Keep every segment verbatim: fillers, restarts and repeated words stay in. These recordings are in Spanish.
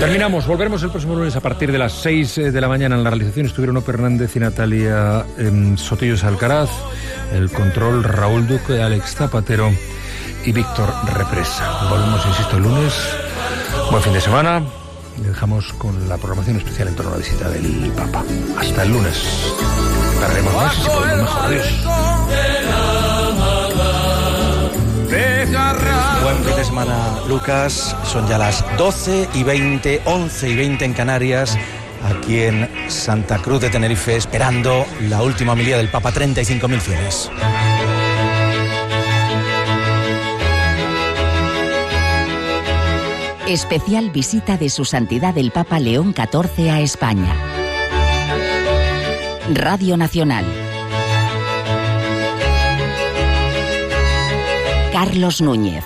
Terminamos, volveremos el próximo lunes a partir de las seis de la mañana. En la realización estuvieron Ope Hernández y Natalia eh, Sotillos Alcaraz, el control Raúl Duque, Alex Zapatero y Víctor Represa. Volvemos, insisto, el lunes. Buen fin de semana. Y dejamos con la programación especial en torno a la visita del Papa. Hasta el lunes. Tardaremos más y si podemos mejor. Adiós. Buen fin de semana, Lucas. Son ya las doce y veinte, once y veinte en Canarias, aquí en Santa Cruz de Tenerife, esperando la última homilía del Papa, treinta y cinco mil fieles. Especial visita de Su Santidad el Papa León catorce a España. Radio Nacional. Carlos Núñez.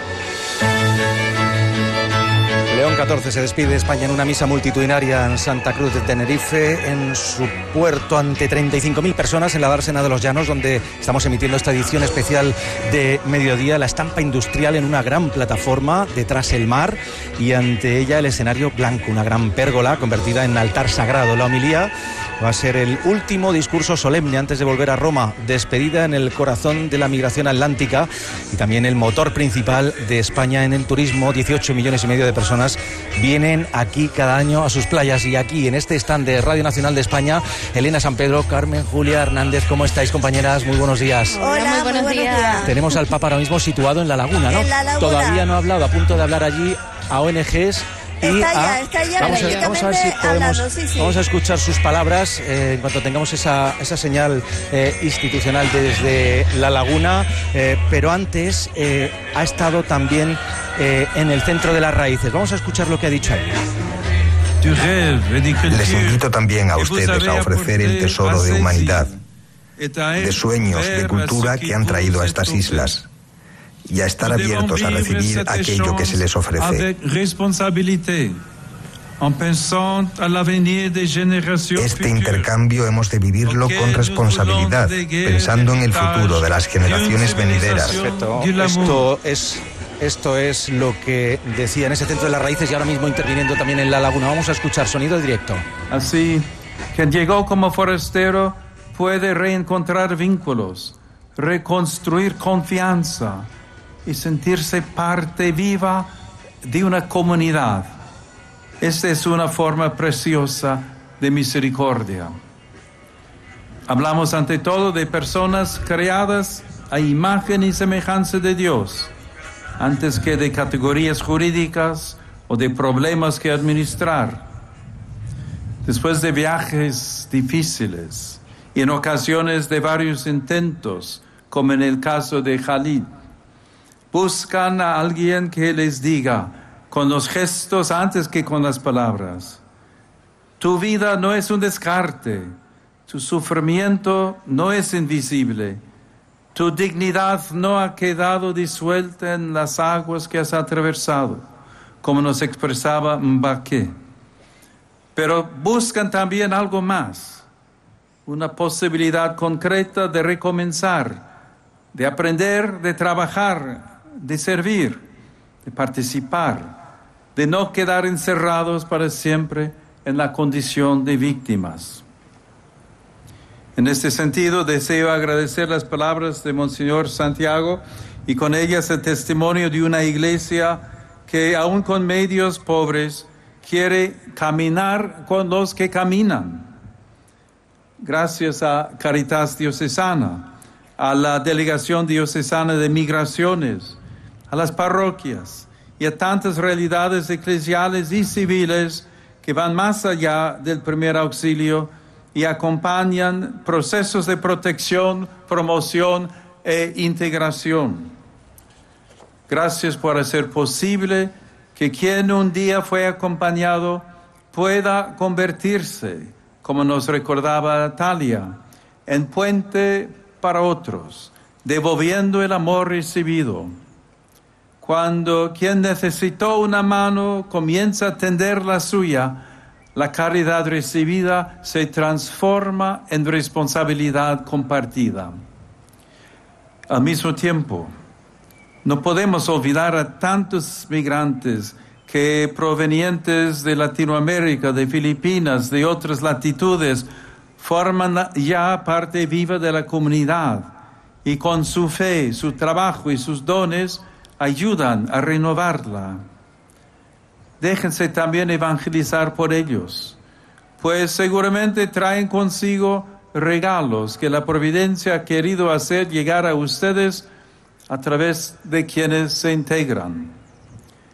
León catorce se despide de España en una misa multitudinaria en Santa Cruz de Tenerife, en su puerto, ante treinta y cinco mil personas en la dársena de los Llanos, donde estamos emitiendo esta edición especial de mediodía. La estampa industrial en una gran plataforma detrás el mar y ante ella el escenario blanco, una gran pérgola convertida en altar sagrado. La homilía va a ser el último discurso solemne antes de volver a Roma, despedida en el corazón de la migración atlántica y también el motor principal de España en el turismo. dieciocho millones y medio de personas vienen aquí cada año a sus playas, y aquí en este stand de Radio Nacional de España, Elena San Pedro, Carmen, Julia Hernández, ¿cómo estáis, compañeras? Muy buenos días. Hola, muy buenos, muy buenos días. días. Tenemos al Papa ahora mismo situado en la laguna, ¿no? En la laguna. Todavía no ha hablado, a punto de hablar allí a O N Ges. Y está ya, a, está ya vamos, a, vamos a ver si podemos, hablando, sí, sí. vamos a escuchar sus palabras eh, en cuanto tengamos esa, esa señal eh, institucional desde la laguna, eh, pero antes eh, ha estado también eh, en el centro de las raíces. Vamos a escuchar lo que ha dicho ahí. Les invito también a ustedes a ofrecer el tesoro de humanidad, de sueños, de cultura que han traído a estas islas, y a estar abiertos a recibir aquello que se les ofrece. Este intercambio hemos de vivirlo con responsabilidad, pensando en el futuro de las generaciones venideras. Perfecto. Esto es, esto es lo que decía en ese centro de las raíces y ahora mismo interviniendo también en la laguna. Vamos a escuchar sonido directo. Así, quien llegó como forastero puede reencontrar vínculos, reconstruir confianza y sentirse parte viva de una comunidad. Esta es una forma preciosa de misericordia. Hablamos ante todo de personas creadas a imagen y semejanza de Dios, antes que de categorías jurídicas o de problemas que administrar. Después de viajes difíciles y en ocasiones de varios intentos, como en el caso de Khalid, buscan a alguien que les diga, con los gestos antes que con las palabras: tu vida no es un descarte, tu sufrimiento no es invisible, tu dignidad no ha quedado disuelta en las aguas que has atravesado, como nos expresaba Mbaké. Pero buscan también algo más, una posibilidad concreta de recomenzar, de aprender, de trabajar, de servir, de participar, de no quedar encerrados para siempre en la condición de víctimas. En este sentido, deseo agradecer las palabras de Monseñor Santiago y con ellas el testimonio de una iglesia que, aun con medios pobres, quiere caminar con los que caminan. Gracias a Caritas Diocesana, a la Delegación Diocesana de Migraciones, a las parroquias y a tantas realidades eclesiales y civiles que van más allá del primer auxilio y acompañan procesos de protección, promoción e integración. Gracias por hacer posible que quien un día fue acompañado pueda convertirse, como nos recordaba Talia, en puente para otros, devolviendo el amor recibido. Cuando quien necesitó una mano comienza a tender la suya, la caridad recibida se transforma en responsabilidad compartida. Al mismo tiempo, no podemos olvidar a tantos migrantes que provenientes de Latinoamérica, de Filipinas, de otras latitudes, forman ya parte viva de la comunidad y con su fe, su trabajo y sus dones ayudan a renovarla. Déjense también evangelizar por ellos, pues seguramente traen consigo regalos que la providencia ha querido hacer llegar a ustedes a través de quienes se integran.